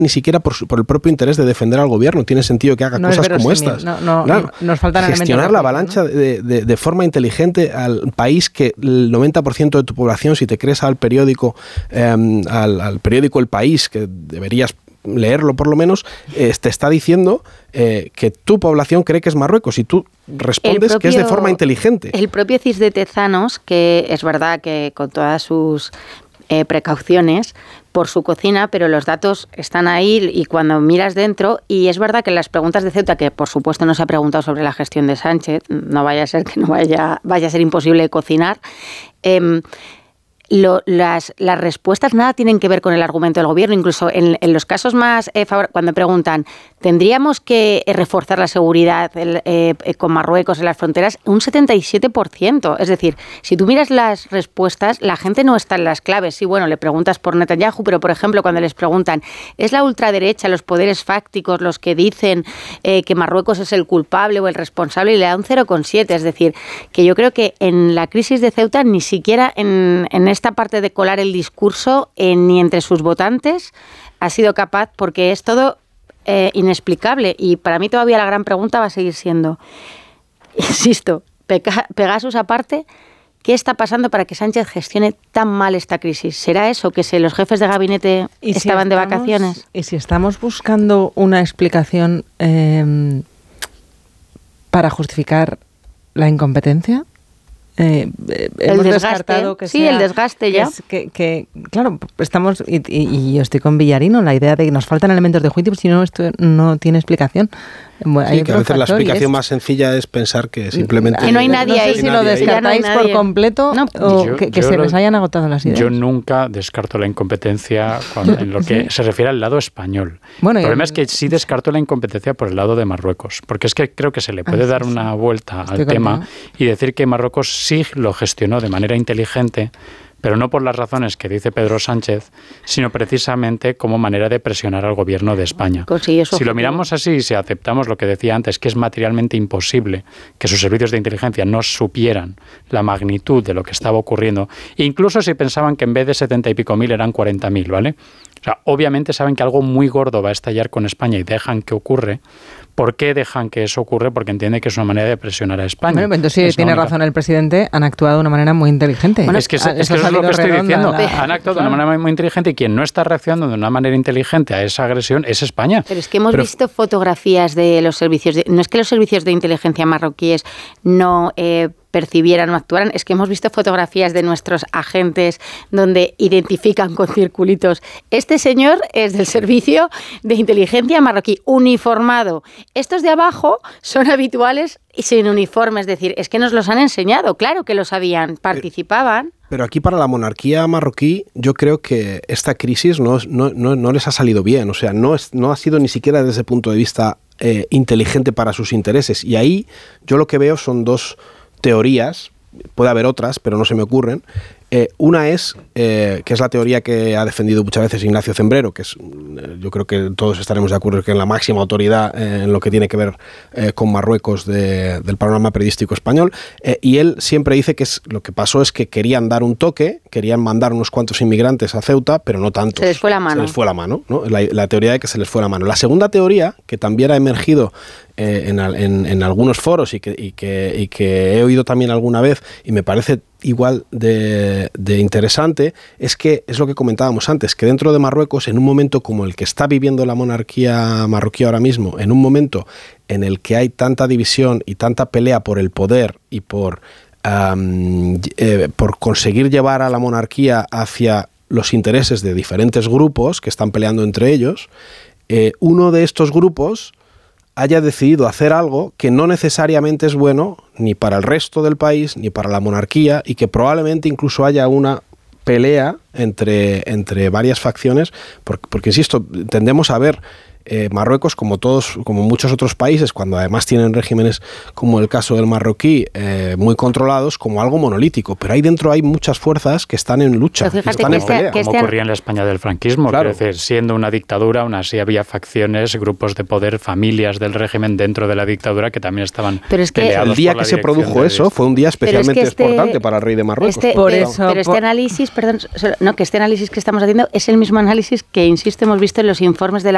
ni siquiera por el propio interés de defender al gobierno tiene sentido que haga cosas como estas. Claro, nos faltan gestionar la avalancha, ¿no?, de forma inteligente al país que el 90% de tu población, si te crees al periódico El País, que deberías leerlo por lo menos, te está diciendo que tu población cree que es Marruecos y tú respondes que es de forma inteligente. El propio CIS de Tezanos, que es verdad que con todas sus precauciones por su cocina, pero los datos están ahí y cuando miras dentro, y es verdad que las preguntas de Ceuta, que por supuesto no se ha preguntado sobre la gestión de Sánchez, no vaya a ser que no vaya a ser imposible cocinar, las respuestas nada tienen que ver con el argumento del gobierno. Incluso en los casos más cuando preguntan, ¿tendríamos que reforzar la seguridad con Marruecos en las fronteras? Un 77%. Es decir, si tú miras las respuestas, la gente no está en las claves. Sí, bueno, le preguntas por Netanyahu, pero por ejemplo, cuando les preguntan, ¿es la ultraderecha, los poderes fácticos los que dicen que Marruecos es el culpable o el responsable? Y le da un 0,7. Es decir, que yo creo que en la crisis de Ceuta, ni siquiera en esta parte de colar el discurso, ni entre sus votantes, ha sido capaz, porque es todo inexplicable. Y para mí todavía la gran pregunta va a seguir siendo, insisto, Pegasus aparte, ¿qué está pasando para que Sánchez gestione tan mal esta crisis? ¿Será eso, que los jefes de gabinete estaban de vacaciones? Y si estamos buscando una explicación para justificar la incompetencia, hemos descartado que sí, el desgaste ya. Claro, estamos, y yo estoy con Villarino, la idea de que nos faltan elementos de juicio, si no, esto no tiene explicación. Bueno, sí, que a veces la explicación más sencilla es pensar que simplemente... Que no hay nadie ahí. No sé si lo descartáis por completo o que se les hayan agotado las ideas. Yo nunca descarto la incompetencia en lo que se refiere al lado español. Bueno, el problema es que sí descarto la incompetencia por el lado de Marruecos, porque es que creo que se le puede dar una vuelta al tema y decir que Marruecos sí lo gestionó de manera inteligente, pero no por las razones que dice Pedro Sánchez, sino precisamente como manera de presionar al gobierno de España. Si lo miramos así, si aceptamos lo que decía antes, que es materialmente imposible que sus servicios de inteligencia no supieran la magnitud de lo que estaba ocurriendo, incluso si pensaban que en vez de 70 y pico mil eran 40.000, ¿vale? O sea, obviamente saben que algo muy gordo va a estallar con España y dejan que ocurre. ¿Por qué dejan que eso ocurre? Porque entiende que es una manera de presionar a España. Bueno, entonces, si tiene razón el presidente, han actuado de una manera muy inteligente. Bueno, es que eso es lo que estoy diciendo. Han actuado de una manera muy inteligente y quien no está reaccionando de una manera inteligente a esa agresión es España. Pero es que hemos visto fotografías de los servicios... no es que los servicios de inteligencia marroquíes no... percibieran o actuaran, es que hemos visto fotografías de nuestros agentes donde identifican con circulitos, este señor es del servicio de inteligencia marroquí, uniformado. Estos de abajo son habituales y sin uniforme, es decir, es que nos los han enseñado, claro que lo sabían, participaban. Pero aquí para la monarquía marroquí yo creo que esta crisis no les ha salido bien, o sea, no ha sido ni siquiera desde ese punto de vista inteligente para sus intereses, y ahí yo lo que veo son dos teorías, puede haber otras, pero no se me ocurren. Una es, que es la teoría que ha defendido muchas veces Ignacio Zembrero, que es, yo creo que todos estaremos de acuerdo que es la máxima autoridad en lo que tiene que ver con Marruecos del panorama periodístico español, y él siempre dice que lo que pasó es que querían dar un toque, querían mandar unos cuantos inmigrantes a Ceuta, pero no tantos. Se les fue la mano. Se les fue la mano, ¿no? La teoría de que se les fue la mano. La segunda teoría, que también ha emergido en algunos foros y que he oído también alguna vez y me parece igual de interesante, es que es lo que comentábamos antes, que dentro de Marruecos, en un momento como el que está viviendo la monarquía marroquí ahora mismo, en un momento en el que hay tanta división y tanta pelea por el poder y por conseguir llevar a la monarquía hacia los intereses de diferentes grupos que están peleando entre ellos, uno de estos grupos haya decidido hacer algo que no necesariamente es bueno ni para el resto del país ni para la monarquía, y que probablemente incluso haya una pelea entre varias facciones, porque insisto, tendemos a ver Marruecos, como muchos otros países, cuando además tienen regímenes como el caso del marroquí, muy controlados, como algo monolítico, pero ahí dentro hay muchas fuerzas que están en lucha, que están en pelea. Como ocurría en la España del franquismo, claro. Es decir, siendo una dictadura, aún así había facciones, grupos de poder, familias del régimen dentro de la dictadura que también estaban peleados. El día que se produjo eso fue un día especialmente importante para el rey de Marruecos. Este análisis que estamos haciendo es el mismo análisis que, insisto, hemos visto en los informes de la